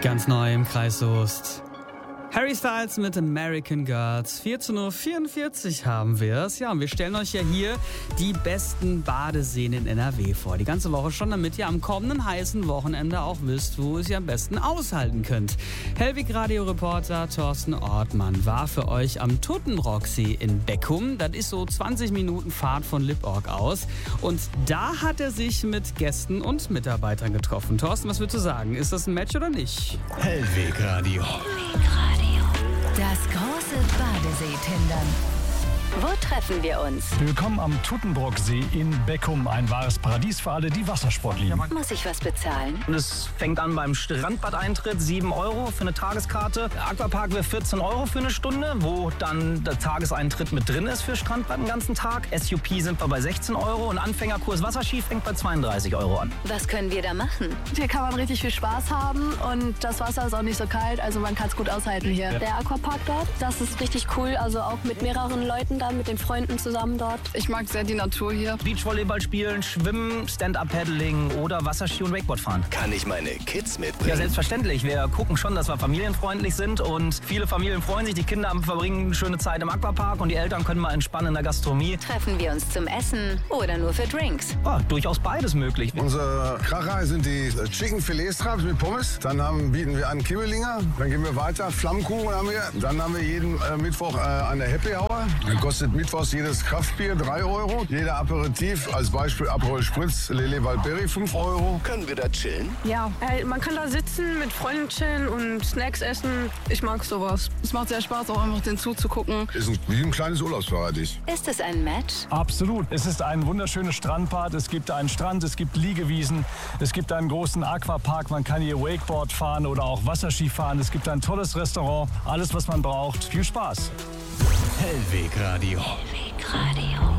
Ganz neu im Kreis Soest. Harry Styles mit American Girls. 14:44 Uhr haben wir es. Ja, und wir stellen euch ja hier die besten Badeseen in NRW vor. Die ganze Woche schon, damit ihr am kommenden heißen Wochenende auch wisst, wo ihr am besten aushalten könnt. Hellwig-Radio-Reporter Thorsten Ortmann war für euch am Tuttenbrocksee in Beckum. Das ist so 20 Minuten Fahrt von Lipport aus. Und da hat er sich mit Gästen und Mitarbeitern getroffen. Thorsten, was würdest du sagen? Ist das ein Match oder nicht? Hellwig-Radio. Das große Badesee-Tindern. Wo treffen wir uns? Willkommen am Tuttenbrocksee in Beckum. Ein wahres Paradies für alle, die Wassersport lieben. Muss ich was bezahlen? Und es fängt an beim Strandbadeintritt, 7 € für eine Tageskarte. Der Aquapark wäre 14 € für eine Stunde, wo dann der Tageseintritt mit drin ist für Strandbad den ganzen Tag. SUP sind wir bei 16 € und Anfängerkurs Wasserski fängt bei 32 € an. Was können wir da machen? Hier kann man richtig viel Spaß haben und das Wasser ist auch nicht so kalt, also man kann es gut aushalten hier. Der Aquapark dort, das ist richtig cool, also auch mit mehreren Leuten da, mit den Freunden zusammen dort. Ich mag sehr die Natur hier. Beachvolleyball spielen, Schwimmen, Stand-Up-Paddling oder Wasserski und Wakeboard fahren. Kann ich meine Kids mitbringen? Ja, selbstverständlich. Wir gucken schon, dass wir familienfreundlich sind und viele Familien freuen sich. Die Kinder verbringen eine schöne Zeit im Aquapark und die Eltern können mal entspannen in der Gastronomie. Treffen wir uns zum Essen oder nur für Drinks? Ja, durchaus beides möglich. Unser Kracher sind die Chicken Filetstraps mit Pommes. Dann bieten wir an Kibbelinger. Dann gehen wir weiter. Flammkuchen haben wir. Dann haben wir jeden Mittwoch eine Happy Hour. Dann kostet mittwochs jedes Kraftbier 3 €. Jeder Aperitif, als Beispiel Aperol Spritz, Lele Waldberry 5 €. Können wir da chillen? Ja, man kann da sitzen, mit Freunden chillen und Snacks essen. Ich mag sowas. Es macht sehr Spaß, auch einfach den zuzugucken. Ist wie ein kleines Urlaubsparadies. Ist es ein Match? Absolut. Es ist ein wunderschönes Strandbad. Es gibt einen Strand, es gibt Liegewiesen, es gibt einen großen Aquapark. Man kann hier Wakeboard fahren oder auch Wasserski fahren. Es gibt ein tolles Restaurant. Alles, was man braucht. Viel Spaß. Hellwig-Radio. Hellwig-Radio.